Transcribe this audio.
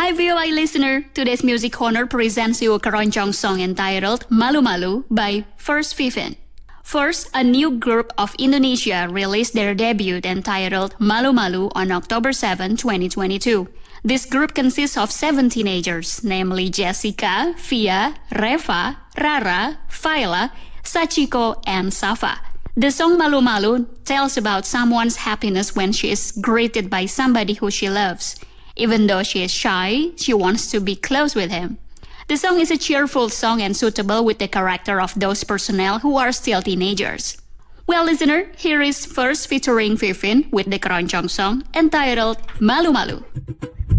Hi VOA listener, today's Music Corner presents you a keroncong song entitled Malu Malu by First Vivin. First, a new group of Indonesia released their debut entitled Malu Malu on October 7, 2022. This group consists of 7 teenagers, namely Jessica, Via, Reva, Rara, Faila, Sachiko, and Safa. The song Malu Malu tells about someone's happiness when she is greeted by somebody who she loves. Even though she is shy, she wants to be close with him. The song is a cheerful song and suitable with the character of those personnel who are still teenagers. Well, listener, here is First featuring Vivin with the keroncong song entitled Malu Malu.